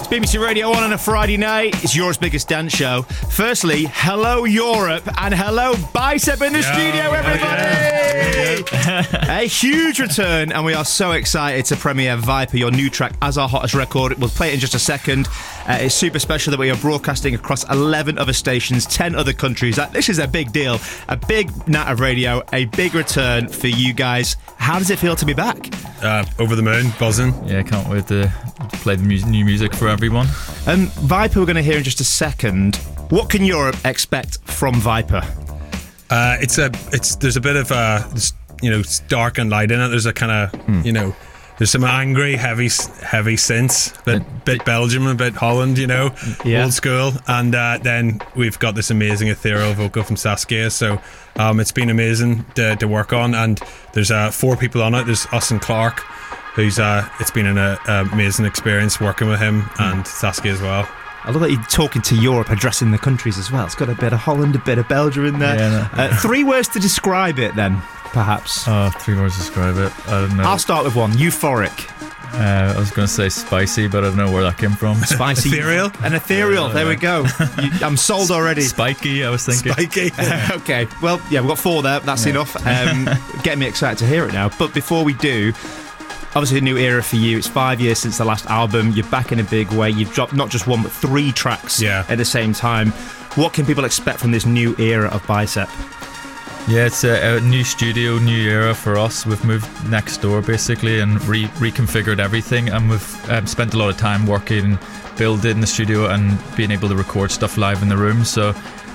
BBC Radio 1 on a Friday night. It's Europe's biggest dance show. Firstly, hello Europe and hello Bicep in the studio, everybody! A huge return, and we are so excited to premiere Viper, your new track, as our hottest record. We'll play it in just a second. It's super special that we are broadcasting across 11 other stations, 10 other countries. This is a big deal, a big night of radio, a big return for you guys. How does it feel to be back? Over the moon, buzzing. Yeah, can't wait to play the new music for everyone. Viper, we're going to hear in just a second. What can Europe expect from Viper? There's a bit of it's dark and light in it. There's a kind of there's some angry, heavy synths, bit Belgium, a bit Holland, old school, and then we've got this amazing ethereal vocal from Saskia. So it's been amazing to work on, and there's 4 people on it. There's us and Clark, who's it's been an amazing experience working with him and Saskia as well. I love that you're talking to Europe, addressing the countries as well. It's got a bit of Holland, a bit of Belgium in there. Yeah, 3 words to describe it then, perhaps. 3 words to describe it. I don't know. I'll start with one. Euphoric. I was going to say spicy, but I don't know where that came from. Spicy. Ethereal? An ethereal. There we go. I'm sold already. Spiky, I was thinking. Spiky. Okay. Well, yeah, we've got 4 there. That's enough. Getting me excited to hear it now. But before we do, obviously a new era for you. It's 5 years since the last album. You're back in a big way. You've dropped not just 1 but 3 tracks at the same time. What can people expect from this new era of Bicep? Yeah, it's a new studio, new era for us. We've moved next door basically and reconfigured everything, and we've spent a lot of time working, building the studio and being able to record stuff live in the room. So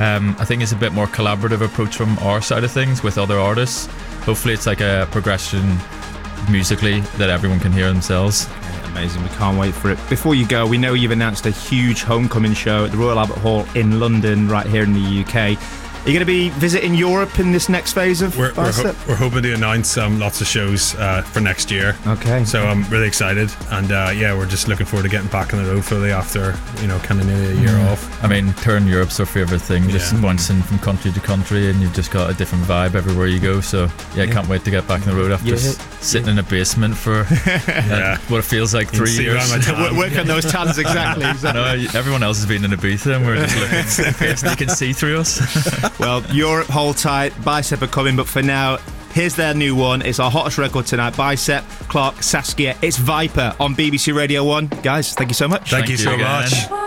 I think it's a bit more collaborative approach from our side of things with other artists. Hopefully it's like a progression musically that everyone can hear themselves. Amazing, we can't wait for it. Before you go, we know you've announced a huge homecoming show at the Royal Albert Hall in London, right here in the UK. Are you going to be visiting Europe in this next phase of Bicep? We're hoping to announce lots of shows for next year. Okay. So I'm really excited, and we're just looking forward to getting back on the road fully after kind of nearly a year off. I mean, touring Europe's our favourite thing, just bouncing from country to country, and you've just got a different vibe everywhere you go. So I can't wait to get back on the road after sitting in a basement for what it feels like 3 years. Work on those tans, exactly. No, everyone else has been in a booth and we're just looking in case they can see through us. Well, Europe, hold tight. Bicep are coming, but for now, here's their new one. It's our hottest record tonight. Bicep, Clark, Saskia. It's Viper on BBC Radio 1. Guys, thank you so much. Thank you so much.